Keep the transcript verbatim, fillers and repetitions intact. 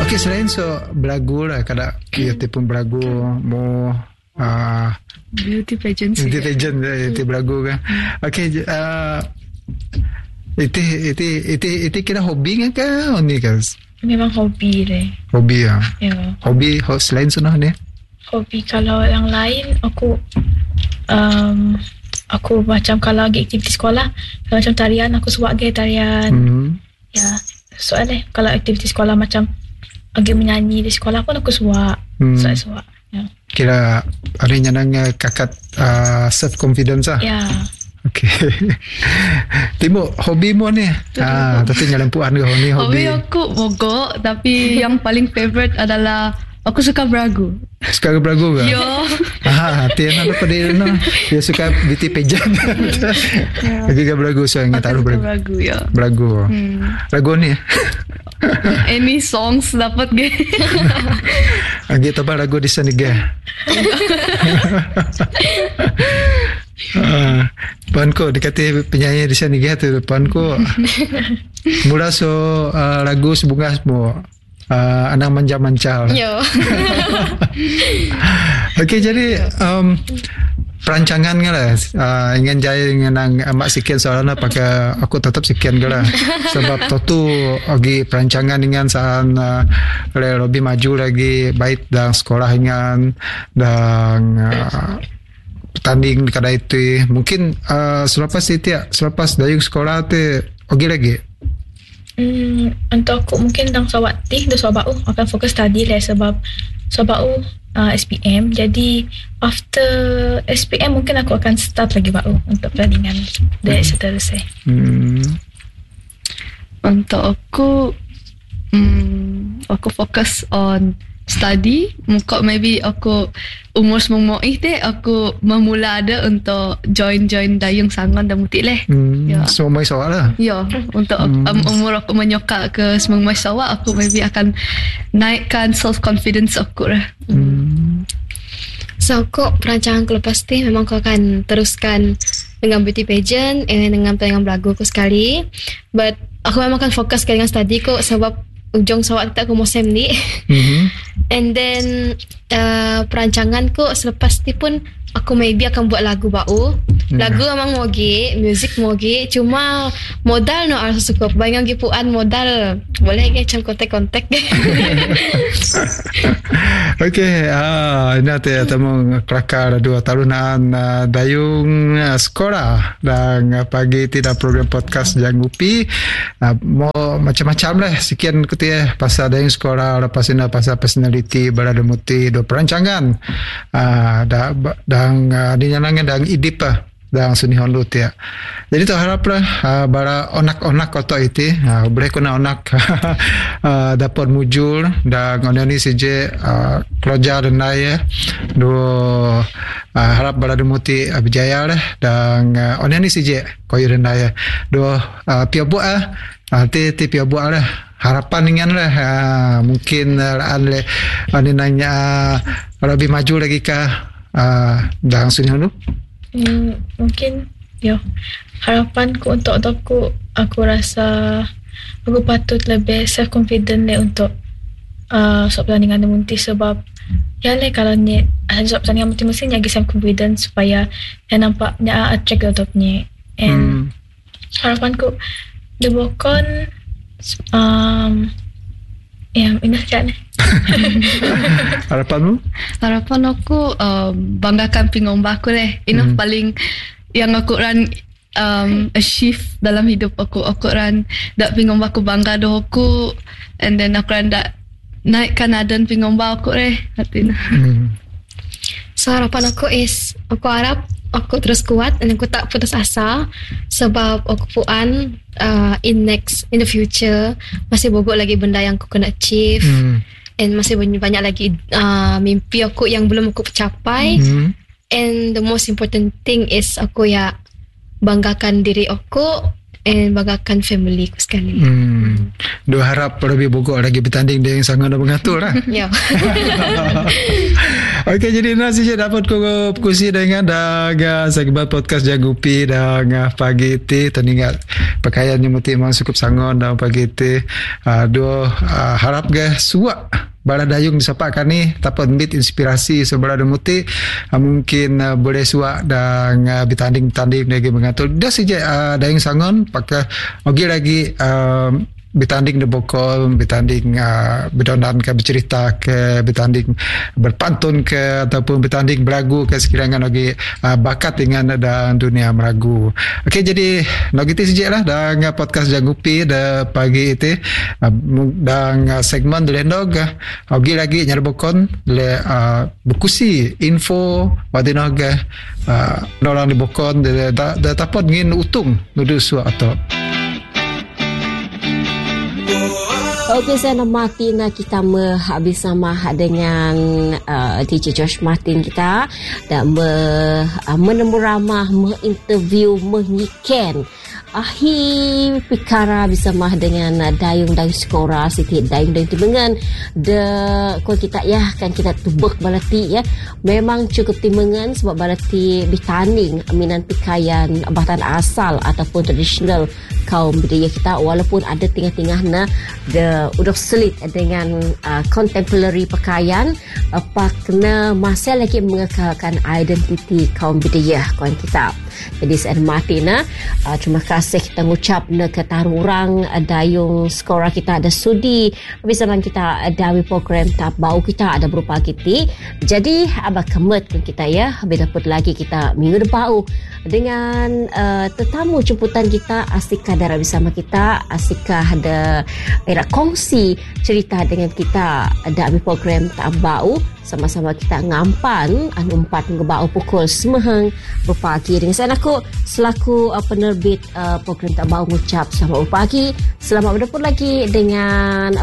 Okey, selain so belagu lah, kada kita pun belagu mau uh, beauty pageant. Beauty pageant itu belagu kan. Okey, uh, itu itu itu itu kira hobi kan ni kan? Memang hobi deh. Hobi ya. Ya. Hobi selain sana ni? Hobi kalau yang lain aku um, aku macam kalau lagi aktiviti sekolah, kalau macam tarian aku suka ke tarian. Hmm. Ya, soalnya kalau aktiviti sekolah macam lagi menyanyi di sekolah pun aku suka. Hmm. Suka suka. Ya. Kira ada nyanang kakat uh, self confidence ah. Ya. Okay. Timo, hobi mo ni? Ah, tapi nyalampuan ke ni hobi? Hobi aku mogok, tapi yang paling favorite adalah aku suka beragu. Suka beragu ke? Yo. Ah, tiada apa dia no. Dia suka beauty pageant. Lagi ke beragu so yang taruh beragu. Beragu ya. Beragu. Hmm. Beragu ni. Any songs dapat ke? Lagi tambah lagu di sana ke? Uh, Puanku dikati penyanyi di sana gitu. Puanku mula so uh, lagu sebunga semua uh, anak manja-manja. Yo. Okey, jadi um, perancangan ke lah uh, ingin jaya dengan amak sekian soalnya pakai aku tetap sekian ke lah sebab tu lagi perancangan dengan saat uh, lebih maju lagi baik dalam sekolah dengan dan uh, tanding kada itu mungkin uh, selepas itu ya selepas dari sekolah tu oke lagi hmm, untuk aku mungkin dalam sawati do sabau akan fokus study lah sebab sabau uh, S P M jadi after S P M mungkin aku akan start lagi bau untuk pertandingan dari seterusnya. Hmm. Untuk aku hmm, aku fokus on study. Muka maybe aku umur semua eh aku memula ada untuk join-join dayung sangan dan mutik leh. Hmm, ya. Semua sawak lah. Ya, untuk hmm. um, umur aku menyokak ke semua sawak aku maybe akan naikkan self confidence aku lah. Hmm. So kok perancangan aku lepas tu memang aku akan teruskan dengan beauty pageant eh, dengan pertandingan belagu aku sekali. But aku memang akan fokus dengan study kok sebab ujung sawak tak aku musim ni. Mm-hmm. And then uh, perancangan ku selepas ni pun aku maybe akan buat lagu bau. Mm. Lagu memang moge, music moge, cuma modal no harus cukup. Bayang gipuan modal boleh ke macam kontak-kontak. Okey, ah ini tu temu kelakar dua tahunan uh, dayung uh, sekolah dan uh, pagi tidak program podcast Jangan Gupi. Uh, mau macam-macam lah sekian ketia pasal dayung sekolah lepas ini pasal personality berada muti do perancangan. Ah uh, da, dan uh, dinyanangnya dan idip uh, dan suni hondu ya. Jadi tu haraplah uh, bara onak-onak koto itu uh, boleh kena onak uh, dapat mujur dan ngoni saja uh, keluar dan naya do uh, harap bara demuti uh, berjaya lah dan uh, ngoni saja koyo dan naya do uh, pia buat ah uh, ti ti pia buat lah harapan dengan lah uh, mungkin uh, anle ani nanya uh, lebih maju lagi kah uh, dan suni hondu. Hmm, mungkin yo harapanku untuk aku aku rasa aku patut lebih self confident le untuk uh, soal pertandingan demunti sebab ya le kalau ni soal pertandingan demunti mesti lagi self confident supaya dia nampaknya attract utopnya and hmm. harapanku dibukon um yang ini saja ni. Harapanmu? Harapan aku uh, banggakan pingomba aku deh. Ini hmm. paling yang aku ran um, achieve dalam hidup aku. Aku ran dak pingomba aku bangga doh aku and then aku ran dak naikkan adan pingomba aku deh. Hatinya. Hmm. So harapan aku is aku harap aku terus kuat dan aku tak putus asa sebab aku puan uh, in next in the future masih bogok lagi benda yang aku kena achieve hmm. and masih banyak, banyak lagi uh, mimpi aku yang belum aku capai hmm. and the most important thing is aku ya banggakan diri aku and banggakan family ku sekali. Hmm. Do harap lebih bogok lagi bertanding dia yang sangat mengatur lah. Ya. Okey, jadi nasi saya dapat ku kursi dengan daga segmen podcast Jagupi dan pagi ti teringat pakaian yang mesti memang cukup sangon dalam pagi itu. Uh, dua uh, harap ke suak bala dayung disapakan ni dapat bit inspirasi sebelah so, muti uh, mungkin uh, boleh suak dan uh, bertanding-tanding lagi mengatur dah saja uh, dayung sangon pakai lagi lagi uh, bertanding di bokol, bertanding uh, berdonan ke, bercerita ke, bertanding berpantun ke, ataupun bertanding beragu ke sekiranya lagi uh, bakat dengan dan dunia meragu. Okey, jadi nak gitu saja lah dan podcast Jangupi de pagi itu uh, dan uh, segmen delendog lagi lagi nyar bokon le uh, bukusi info wadinog uh, orang di bokon de da, da tapot ngin utung nudu su atau Okey, saya nak Martin kita habis sama dengan uh, D J Josh Martin kita dan me, uh, menemu ramah, menginterview, mengiken akhir pikara bersama dengan uh, dayung-dayung skora siti dayung-dayung timengan de ko kita ya kan kita tubek balati ya memang cukup timengan sebab balati bitanding minan pikaian bahkan asal ataupun tradisional kaum budaya kita walaupun ada tengah-tengahnya de udah selit dengan uh, contemporary pakaian apa kena masih lagi mengekalkan identiti kaum budaya kaum kita. Jadi saya Martin uh, terima kasih kita ngucap na ketarurang uh, dayung skora kita ada sudi bersama kita uh, dawi program tak bau kita ada berupa kita. Jadi abah kemet kita ya beda put lagi kita minggu depan dengan uh, tetamu jemputan kita asik kadar bersama kita asikah ada era kongsi cerita dengan kita dawi program tak bau sama-sama kita ngampan anu empat ngebau pukul semeheng berpagi dengan saya aku selaku uh, penerbit uh, program tak bau ngucap selamat berpagi selamat bertemu lagi dengan